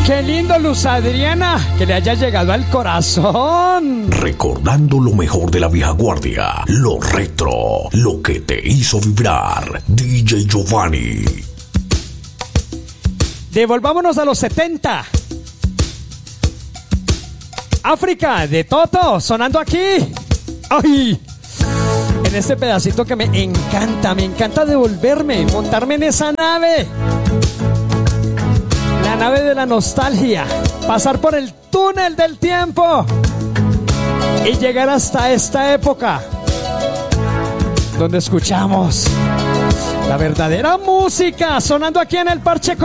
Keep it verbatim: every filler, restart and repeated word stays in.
Qué lindo, Luz Adriana, que le haya llegado al corazón. Recordando lo mejor de la vieja guardia, lo retro, lo que te hizo vibrar. D J Giovanni. Devolvámonos a los setenta. África de Toto, sonando aquí. ¡Ay! En este pedacito que me encanta, me encanta devolverme, montarme en esa nave. La nave de la nostalgia, pasar por el túnel del tiempo y llegar hasta esta época donde escuchamos la verdadera música sonando aquí en el Parche.